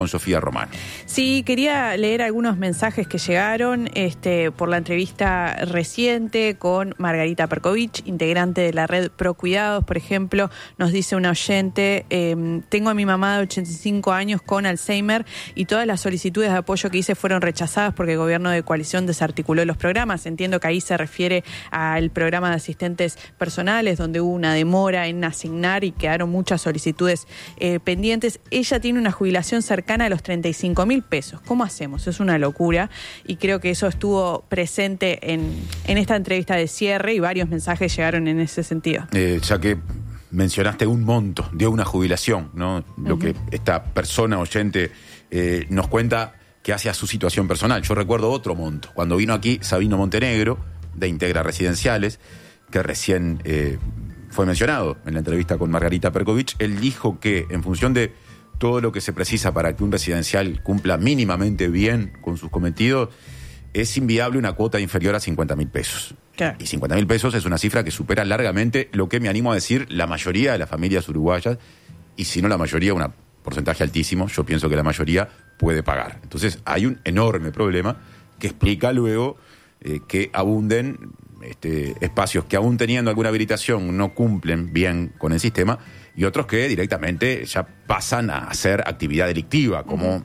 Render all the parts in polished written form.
con Sofía Romano. Sí, quería leer algunos mensajes que llegaron por la entrevista reciente con Margarita Perkovich, integrante de la red Pro Cuidados. Por ejemplo, nos dice una oyente: tengo a mi mamá de 85 años con Alzheimer y todas las solicitudes de apoyo que hice fueron rechazadas porque el gobierno de coalición desarticuló los programas. Entiendo que ahí se refiere al programa de asistentes personales, donde hubo una demora en asignar y quedaron muchas solicitudes pendientes. Ella tiene una jubilación cercana a los 35.000 pesos. ¿Cómo hacemos? Es una locura, y creo que eso estuvo presente en esta entrevista de cierre, y varios mensajes llegaron en ese sentido. Ya que mencionaste un monto de una jubilación, ¿no? Lo que esta persona oyente nos cuenta que hace a su situación personal. Yo recuerdo otro monto. Cuando vino aquí Sabino Montenegro, de Integra Residenciales, que recién fue mencionado en la entrevista con Margarita Perkovich, él dijo que en función de todo lo que se precisa para que un residencial cumpla mínimamente bien con sus cometidos, es inviable una cuota inferior a 50.000 pesos. Claro. Y 50.000 pesos es una cifra que supera largamente lo que me animo a decir la mayoría de las familias uruguayas, y si no la mayoría, un porcentaje altísimo, yo pienso que la mayoría puede pagar. Entonces hay un enorme problema que explica luego que abunden espacios que, aún teniendo alguna habilitación, no cumplen bien con el sistema, y otros que directamente ya pasan a hacer actividad delictiva, como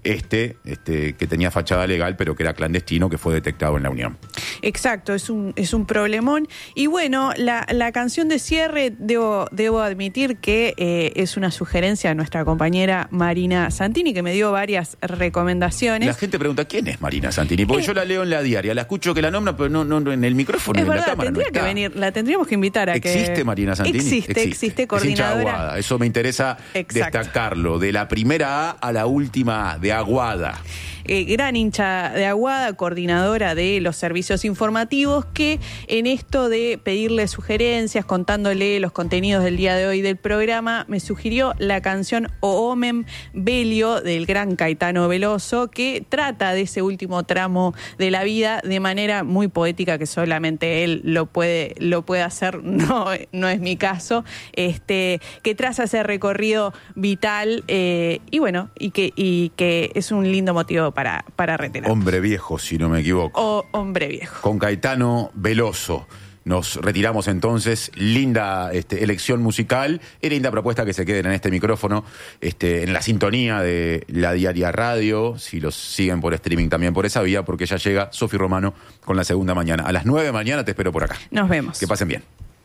que tenía fachada legal pero que era clandestino, que fue detectado en la Unión. Exacto, es un problemón. Y bueno, la canción de cierre, debo admitir que es una sugerencia de nuestra compañera Marina Santini, que me dio varias recomendaciones. La gente pregunta: ¿quién es Marina Santini? Porque yo la leo en la diaria, la escucho que la nombra, pero no en el micrófono, en la cámara no está. La tendríamos que invitar a ¿Existe Marina Santini? Existe, coordinadora. Es hincha de Aguada, eso me interesa. Exacto. Destacarlo, de la primera A a la última A, de Aguada. Gran hincha de Aguada, coordinadora de los servicios informativos, que en esto de pedirle sugerencias, contándole los contenidos del día de hoy del programa, me sugirió la canción O Homem Velho del gran Caetano Veloso, que trata de ese último tramo de la vida de manera muy poética, que solamente él lo puede hacer, no es mi caso, que traza ese recorrido vital, y bueno, y que es un lindo motivo para retirar. Hombre viejo, si no me equivoco. Hombre viejo. Con Caetano Veloso. Nos retiramos entonces. Linda elección musical y linda propuesta que se queden en este micrófono, en la sintonía de La Diaria Radio, si los siguen por streaming también por esa vía, porque ya llega Sofía Romano con la segunda mañana. A las 9 de la mañana te espero por acá. Nos vemos. Que pasen bien.